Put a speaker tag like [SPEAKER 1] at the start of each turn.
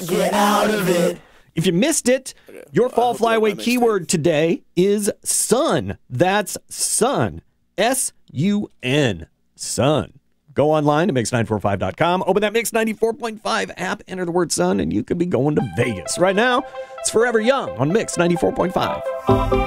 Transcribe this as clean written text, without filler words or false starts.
[SPEAKER 1] can't get out of it.
[SPEAKER 2] If you missed it, your fall flyaway keyword today is sun. That's sun. S-U-N. Sun. Go online to Mix945.com. Open that Mix 94.5 app. Enter the word sun, and you could be going to Vegas. Right now, it's Forever Young on Mix 94.5.